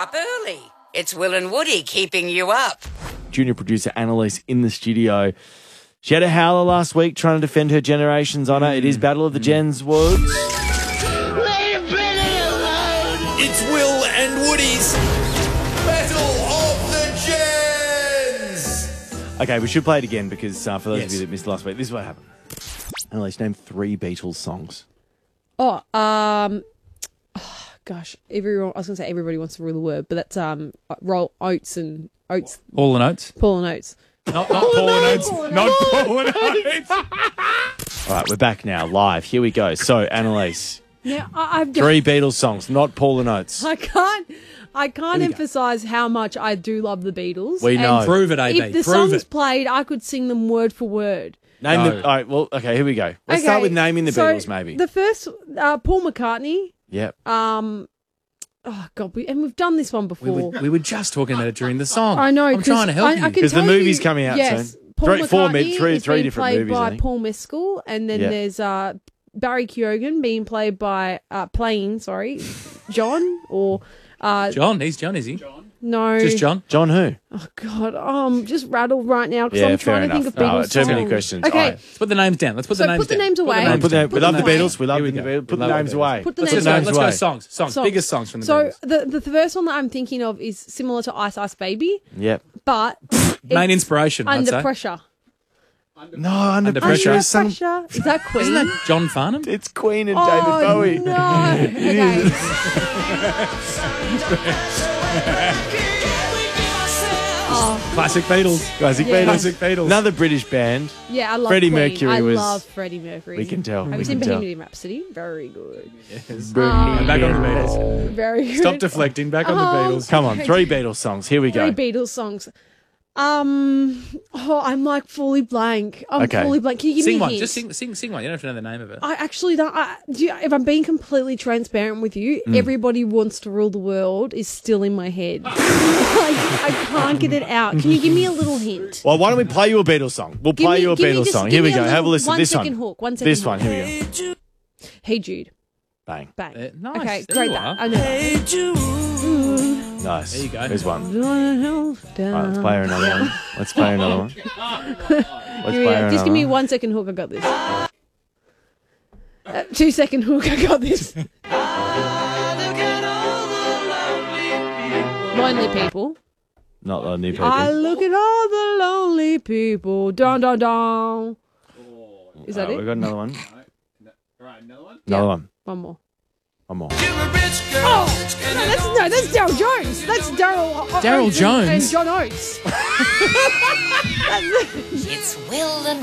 up early. It's Will and Woody keeping you up. Junior producer Annalise in the studio. She had a howler last week trying to defend her generation's honour. It is Battle of the Gens Woods. It's Will and Woody's Battle of the Gens. Okay, we should play it again because for those of you that missed last week, this is what happened. Annalise, name 3 Beatles songs. Gosh, everyone. I was going to say everybody wants to rule the word, but that's roll Oates and Oates. Paul and Oates. Paul and Oates. Not Paul and Oates. Not Paul and Oates. All right, we're back now, live. Here we go. So, Annalise, Now I've 3 Beatles songs, not Paul and Oates. I can't emphasize how much I do love the Beatles. We know. And Prove it, AB. if the Prove songs it. played, I could sing them word for word. Name No. the. All right, well, okay, here we go. Let's start with naming the Beatles, maybe. The first, Paul McCartney. Yep. Oh God, we've done this one before. We were just talking about it during the song. I know. I'm trying to help you. Because the movie's coming out soon. Paul Three McCartney different played movies, I by think. Paul Mescal, and then Yeah. there's Barry Keoghan being played by John or John, he's John, is he? no, Just John? John who? Oh God, I'm just rattled right now because Yeah, I'm fair trying to think enough. of Beatles Too many songs. questions. Okay, All right. Let's put the names down. Let's put So the names put the down. names away. names Put down. them, we love the away. Beatles. We love Here we the go. Beatles. Put We the love names the away. Put the Let's names go. away. Let's go. Songs. Songs. Biggest songs from the So Beatles. the first one that I'm thinking of is similar to Ice Ice Baby, Yep. but Main it's inspiration, I'd Under say. Pressure. No, Under Under Pressure Pressure. is some. Pressure. Is that Queen? Isn't that John Farnham? It's Queen and David Bowie. No. Okay. Classic Beatles. Classic Yeah. Beatles. Classic Beatles. Another British band. Yeah, I love Freddie Queen. Mercury I was- love Freddie Mercury. We can tell. Have We you seen can tell. Bohemian Rhapsody? Very good. Back on the Beatles. Very good. Stop deflecting. Back on the Beatles. Come on, 3 Beatles songs. Here we go. 3 Beatles songs. I'm like fully blank. I'm Okay. fully blank. Can you give Sing me a one. hint? Just sing one. You don't have to know the name of it. I actually don't. If I'm being completely transparent with you, Everybody Wants to Rule the World is still in my head. I can't get it out. Can you give me a little hint? Well, why don't we play you a Beatles song? We'll play you a Beatles song. Here we go. Have a listen. This one. Hook. 1 second This hook. one. Here we go. Hey Jude. Bang. Bang. Nice. Okay, There great. you That are. I know. Nice. There you go. There's one. All Right, let's play her another one. Let's play her another one. Let's play her Just give me another 1 second hook. I got this. 2 second hook. I got this. Lonely People. Not the new people. I look at all the lonely people. Dun dun dun. Is that We've it? got another one. Right, another one? Another one. One more. One more. Oh, no, that's Daryl Jones. That's Daryl Jones? and John Oates. It's Will and